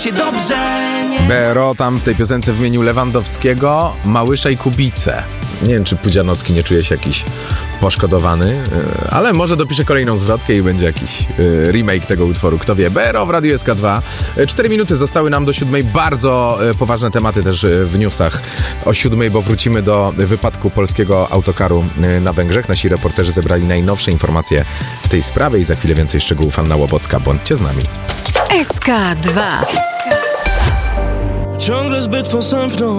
Dobrze, nie? BRO tam w tej piosence wymienił Lewandowskiego, Małysza i Kubicę. Nie wiem, czy Pudzianowski nie czuje się jakiś poszkodowany, ale może dopisze kolejną zwrotkę i będzie jakiś remake tego utworu. Kto wie. BRO w Radiu SK2. 4 minuty zostały nam do 7. Bardzo poważne tematy też w newsach o 7, bo wrócimy do wypadku polskiego autokaru na Węgrzech. Nasi reporterzy zebrali najnowsze informacje w tej sprawie i za chwilę więcej szczegółów. Anna Łobocka. Bądźcie z nami. SK2. Ciągle zbyt posępną.